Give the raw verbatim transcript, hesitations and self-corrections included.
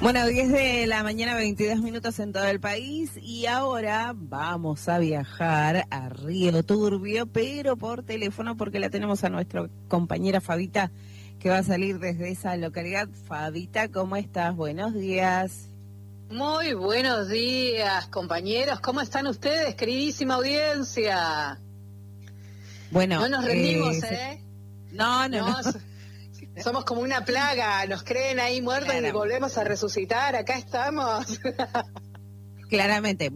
Bueno, diez de la mañana, veintidós minutos en todo el país, y ahora vamos a viajar a Río Turbio, pero por teléfono, porque la tenemos a nuestra compañera Fabita, que va a salir desde esa localidad. Fabita, ¿cómo estás? Buenos días. Muy buenos días, compañeros. ¿Cómo están ustedes, queridísima audiencia? Bueno, no nos rendimos, eh, ¿eh? No, no, no. Nos, somos como una plaga, nos creen ahí muertos y volvemos a resucitar, acá estamos. Claramente.